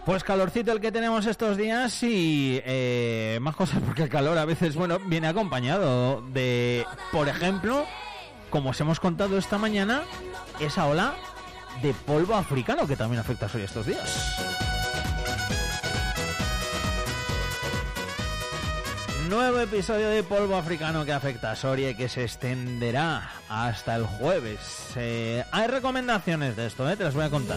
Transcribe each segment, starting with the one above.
Pues calorcito el que tenemos estos días y más cosas, porque el calor a veces, bueno, viene acompañado de, por ejemplo, como os hemos contado esta mañana, esa ola de polvo africano que también afecta a Soria estos días. Nuevo episodio de polvo africano que afecta a Soria y que se extenderá hasta el jueves. Hay recomendaciones de esto, te las voy a contar.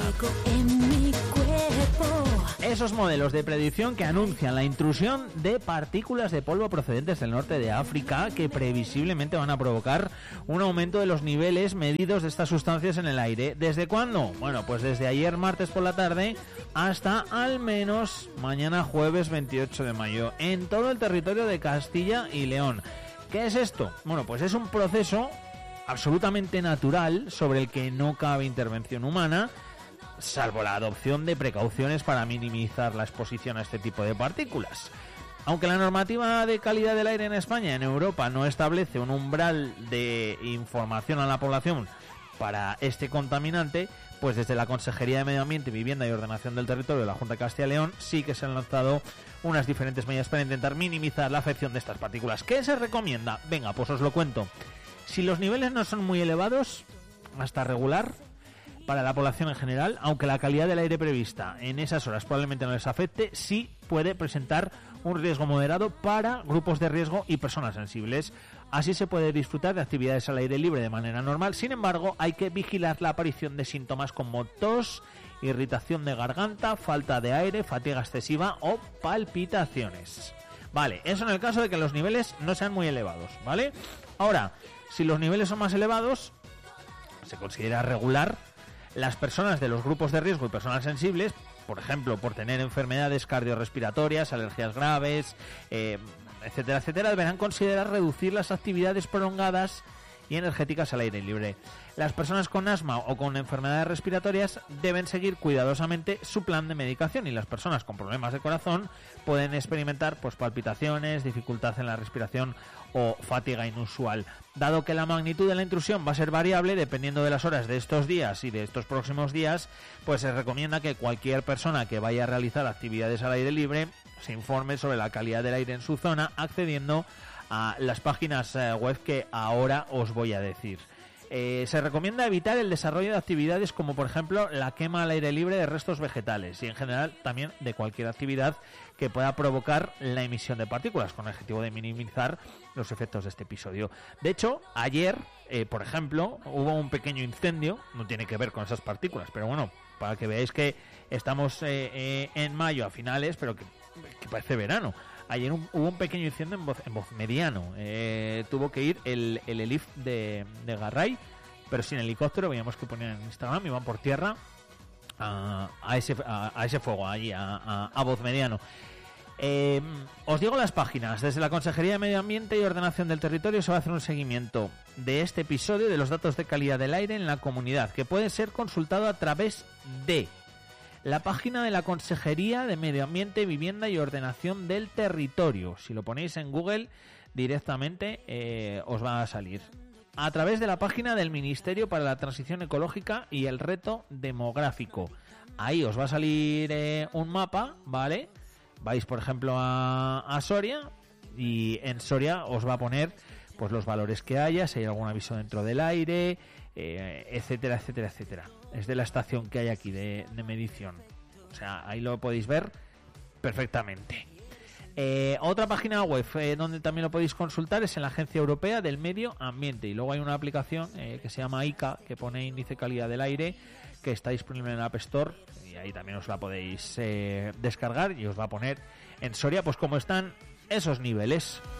Esos modelos de predicción que anuncian la intrusión de partículas de polvo procedentes del norte de África que previsiblemente van a provocar un aumento de los niveles medidos de estas sustancias en el aire. ¿Desde cuándo? Bueno, pues desde ayer martes por la tarde hasta al menos mañana jueves 28 de mayo en todo el territorio de Castilla y León. ¿Qué es esto? Bueno, pues es un proceso absolutamente natural sobre el que no cabe intervención humana, salvo la adopción de precauciones para minimizar la exposición a este tipo de partículas. Aunque la normativa de calidad del aire en España y en Europa no establece un umbral de información a la población para este contaminante, pues desde la Consejería de Medio Ambiente, Vivienda y Ordenación del Territorio de la Junta de Castilla y León sí que se han lanzado unas diferentes medidas para intentar minimizar la afección de estas partículas. ¿Qué se recomienda? Venga, pues os lo cuento. Si los niveles no son muy elevados, hasta regular para la población en general, aunque la calidad del aire prevista en esas horas probablemente no les afecte, sí puede presentar un riesgo moderado para grupos de riesgo y personas sensibles. Así se puede disfrutar de actividades al aire libre de manera normal. Sin embargo, hay que vigilar la aparición de síntomas como tos, irritación de garganta, falta de aire, fatiga excesiva o palpitaciones. Vale, eso en el caso de que los niveles no sean muy elevados, ¿vale? Ahora, si los niveles son más elevados, se considera regular las personas de los grupos de riesgo y personas sensibles, por ejemplo, por tener enfermedades cardiorrespiratorias, alergias graves, etcétera, etcétera, deberán considerar reducir las actividades prolongadas y energéticas al aire libre. Las personas con asma o con enfermedades respiratorias deben seguir cuidadosamente su plan de medicación y las personas con problemas de corazón pueden experimentar pues palpitaciones, dificultad en la respiración o fatiga inusual. Dado que la magnitud de la intrusión va a ser variable dependiendo de las horas de estos días y de estos próximos días, pues se recomienda que cualquier persona que vaya a realizar actividades al aire libre se informe sobre la calidad del aire en su zona accediendo a las páginas web que ahora os voy a decir. Se recomienda evitar el desarrollo de actividades como por ejemplo la quema al aire libre de restos vegetales y en general también de cualquier actividad que pueda provocar la emisión de partículas con el objetivo de minimizar los efectos de este episodio. De hecho, ayer, por ejemplo, hubo un pequeño incendio, no tiene que ver con esas partículas, pero bueno, para que veáis que estamos en mayo a finales, pero que parece verano. Ayer hubo un pequeño incendio en Bozmediano. Tuvo que ir el Elif de Garray, pero sin helicóptero. Veíamos que ponían en Instagram, iban por tierra a ese fuego allí, a Bozmediano. Os digo las páginas. Desde la Consejería de Medio Ambiente y Ordenación del Territorio se va a hacer un seguimiento de este episodio de los datos de calidad del aire en la comunidad, que puede ser consultado a través de la página de la Consejería de Medio Ambiente, Vivienda y Ordenación del Territorio. Si lo ponéis en Google directamente os va a salir. A través de la página del Ministerio para la Transición Ecológica y el Reto Demográfico. Ahí os va a salir un mapa, ¿vale? Vais, por ejemplo, a Soria y en Soria os va a poner pues los valores que haya, si hay algún aviso dentro del aire, etcétera, etcétera, etcétera. Es de la estación que hay aquí de medición. O sea, ahí lo podéis ver perfectamente. Otra página web donde también lo podéis consultar es en la Agencia Europea del Medio Ambiente. Y luego hay una aplicación que se llama ICA, que pone Índice Calidad del Aire, que está disponible en la App Store. Y ahí también os la podéis descargar y os va a poner en Soria pues cómo están esos niveles.